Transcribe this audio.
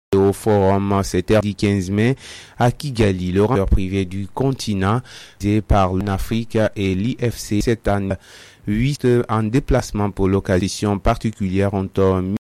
Au forum, c'était le 15 mai à Kigali, le rendeur privé du continent, visé par l'Afrique et l'IFC cette année. 8 en déplacement pour l'occasion particulière ont